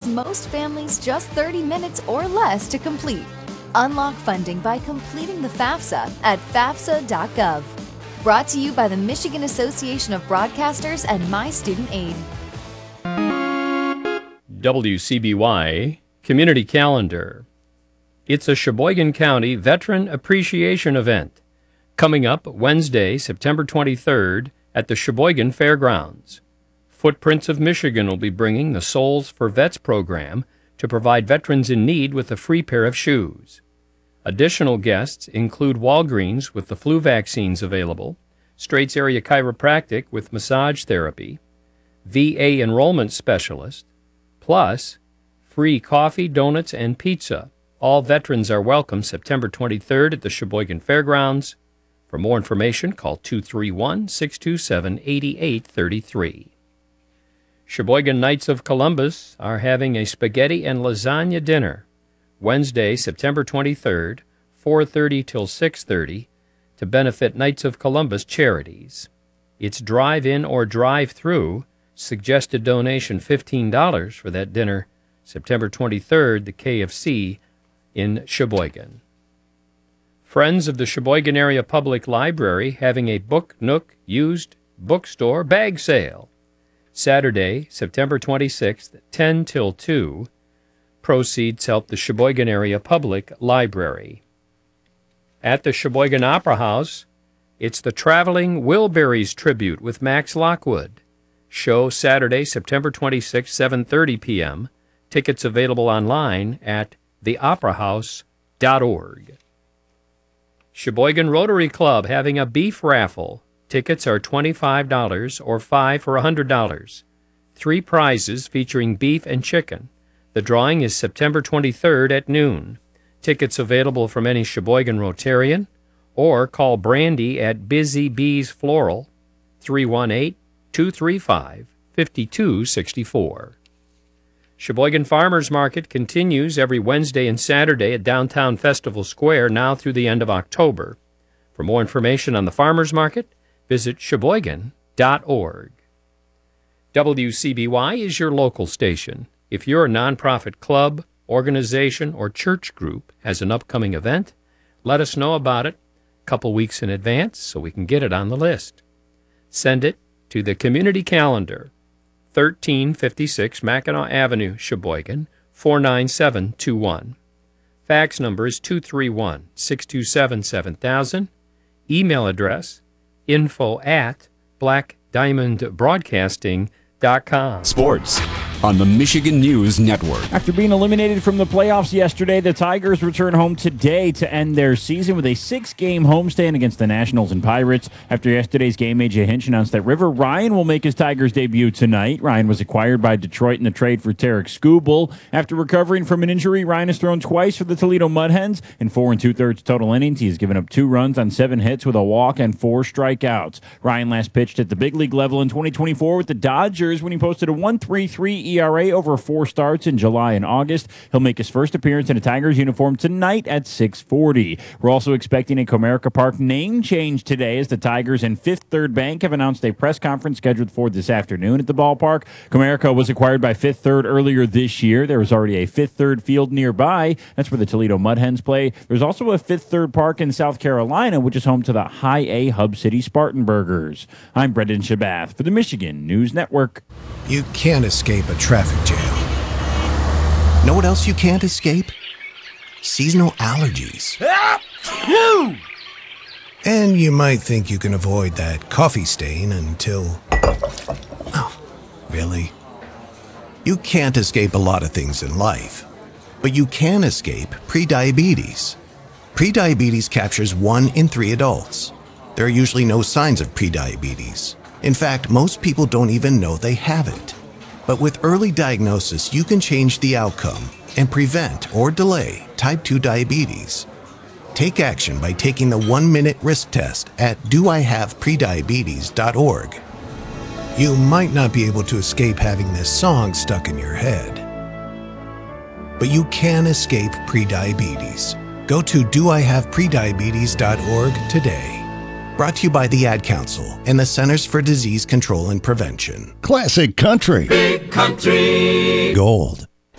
most families just 30 minutes or less to complete. Unlock funding by completing the FAFSA at fafsa.gov. Brought to you by the Michigan Association of Broadcasters and My Student Aid. WCBY Community Calendar. It's a Sheboygan County Veteran Appreciation Event coming up Wednesday, September 23rd at the Sheboygan Fairgrounds. Footprints of Michigan will be bringing the Souls for Vets program to provide veterans in need with a free pair of shoes. Additional guests include Walgreens with the flu vaccines available, Straits Area Chiropractic with massage therapy, VA enrollment specialist, plus free coffee, donuts, and pizza. All veterans are welcome September 23rd at the Sheboygan Fairgrounds. For more information, call 231-627-8833. Sheboygan Knights of Columbus are having a spaghetti and lasagna dinner Wednesday, September 23rd, 4:30 till 6:30, to benefit Knights of Columbus charities. It's drive-in or drive-through. Suggested donation $15 for that dinner, September 23rd, the KFC in Sheboygan. Friends of the Sheboygan Area Public Library having a Book Nook used bookstore bag sale. Saturday, September 26th, 10 till 2. Proceeds help the Sheboygan Area Public Library. At the Sheboygan Opera House, it's the Traveling Wilburys Tribute with Max Lockwood. Show Saturday, September 26th, 7:30 p.m. Tickets available online at theoperahouse.org. Sheboygan Rotary Club having a beef raffle. Tickets are $25 or 5 for $100. 3 prizes featuring beef and chicken. The drawing is September 23rd at noon. Tickets available from any Sheboygan Rotarian, or call Brandy at Busy Bees Floral, 318-235-5264. Sheboygan Farmers Market continues every Wednesday and Saturday at Downtown Festival Square now through the end of October. For more information on the Farmers Market, visit sheboygan.org. WCBY is your local station. If your nonprofit club, organization, or church group has an upcoming event, let us know about it a couple weeks in advance so we can get it on the list. Send it to the Community Calendar, 1356 Mackinac Avenue, Sheboygan, 49721. Fax number is 231-627-7000. Email address, info@blackdiamondbroadcasting.com. Sports on the Michigan News Network. After being eliminated from the playoffs yesterday, the Tigers return home today to end their season with a 6-game homestand against the Nationals and Pirates. After yesterday's game, AJ Hinch announced that River Ryan will make his Tigers debut tonight. Ryan was acquired by Detroit in the trade for Tarek Skubal. After recovering from an injury, Ryan has thrown twice for the Toledo Mud Hens. In 4 2/3 total innings, he has given up 2 runs on 7 hits with a walk and 4 strikeouts. Ryan last pitched at the big league level in 2024 with the Dodgers when he posted a 1.33 ERA over 4 starts in July and August. He'll make his first appearance in a Tigers uniform tonight at 6:40. We're also expecting a Comerica Park name change today as the Tigers and Fifth Third Bank have announced a press conference scheduled for this afternoon at the ballpark. Comerica was acquired by Fifth Third earlier this year. There was already a Fifth Third field nearby. That's where the Toledo Mud Hens play. There's also a Fifth Third Park in South Carolina, which is home to the High A Hub City Spartanburgers. I'm Brendan Shabath for the Michigan News Network. You can't escape a traffic jam. Know what else you can't escape? Seasonal allergies. And you might think you can avoid that coffee stain until... Oh, really? You can't escape a lot of things in life, but you can escape prediabetes. Prediabetes captures 1 in 3 adults. There are usually no signs of prediabetes. In fact, most people don't even know they have it. But with early diagnosis, you can change the outcome and prevent or delay type 2 diabetes. Take action by taking the 1-minute risk test at doihaveprediabetes.org. You might not be able to escape having this song stuck in your head, but you can escape prediabetes. Go to doihaveprediabetes.org today. Brought to you by the Ad Council and the Centers for Disease Control and Prevention. Classic country. Big country. Gold.